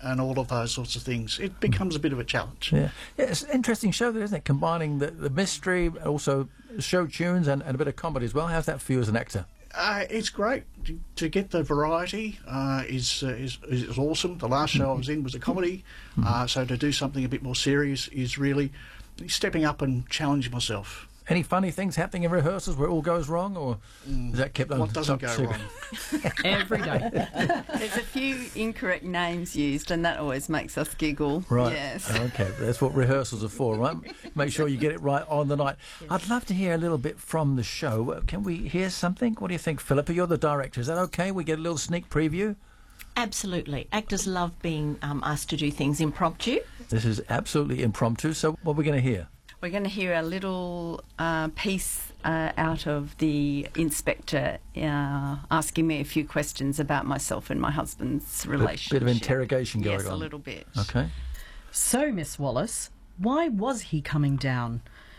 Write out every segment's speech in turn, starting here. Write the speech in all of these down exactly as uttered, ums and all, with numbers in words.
and all of those sorts of things. It becomes a bit of a challenge. Yeah, yeah, it's an interesting show, there, isn't it? Combining the, the mystery, also show tunes and, and a bit of comedy as well. How's that for you as an actor? Uh, it's great to, to get the variety. Uh, is, uh, is is awesome. The last show I was in was a comedy, uh, so to do something a bit more serious is really stepping up and challenging myself. Any funny things happening in rehearsals where it all goes wrong, or is that kept on What doesn't top go secret? wrong? Every day. There's a few incorrect names used, and that always makes us giggle. Right. Yes. Okay, that's what rehearsals are for, right? Make sure you get it right on the night. I'd love to hear a little bit from the show. Can we hear something? What do you think, Philippa? You're the director. Is that okay? We get a little sneak preview? Absolutely. Actors love being um, asked to do things impromptu. This is absolutely impromptu, so what are we going to hear? We're going to hear a little uh, piece uh, out of the inspector uh, asking me a few questions about myself and my husband's relationship. Bit of interrogation going yes, on. Yes, a little bit. Okay. So, Miss Wallace, why was he coming down?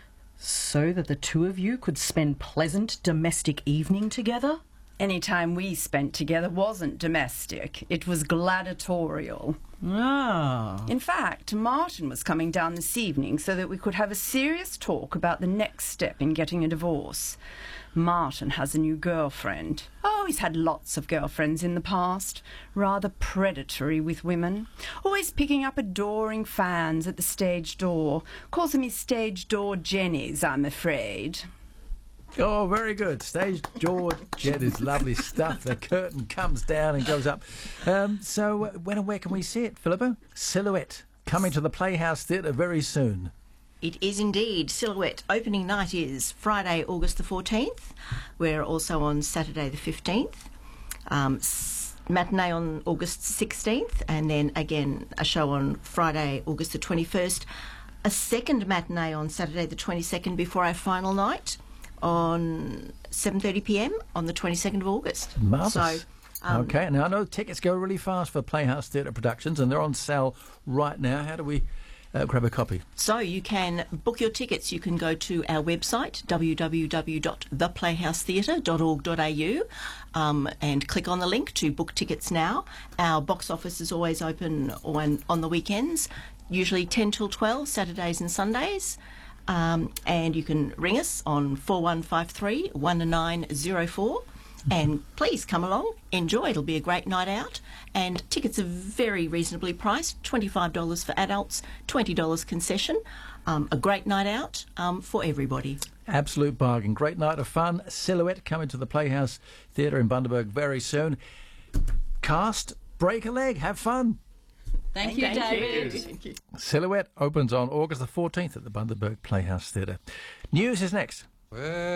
So that the two of you could spend pleasant domestic evening together? Any time we spent together wasn't domestic. It was gladiatorial. Ah. In fact, Martin was coming down this evening so that we could have a serious talk about the next step in getting a divorce. Martin has a new girlfriend. Oh, he's had lots of girlfriends in the past. Rather predatory with women. Always picking up adoring fans at the stage door. Calls them his stage door jennies, I'm afraid. Oh, very good. Stage door jet is lovely stuff. The curtain comes down and goes up. Um, so uh, when and where can we see it, Philippa? Silhouette, coming to the Playhouse Theatre very soon. It is indeed. Silhouette opening night is Friday, August the fourteenth. We're also on Saturday the fifteenth. Um, s- matinee on August sixteenth, and then again a show on Friday, August the twenty-first. A second matinee on Saturday the twenty-second before our final night on seven thirty p m on the twenty-second of August. Marvellous. So, um, okay, now I know tickets go really fast for Playhouse Theatre Productions, and they're on sale right now. How do we uh, grab a copy? So you can book your tickets. You can go to our website, w w w dot the playhouse theatre dot org dot a u, um, and click on the link to book tickets now. Our box office is always open on, on the weekends, usually ten till twelve, Saturdays and Sundays. Um, and you can ring us on four one five three, one nine zero four. And please come along, enjoy. It'll be a great night out. And tickets are very reasonably priced, twenty-five dollars for adults, twenty dollars concession. Um, a great night out um, for everybody. Absolute bargain. Great night of fun. Silhouette coming to the Playhouse Theatre in Bundaberg very soon. Cast, break a leg, have fun. Thank, you, David. You. Thank you. Silhouette opens on August the fourteenth at the Bundaberg Playhouse Theatre. News is next.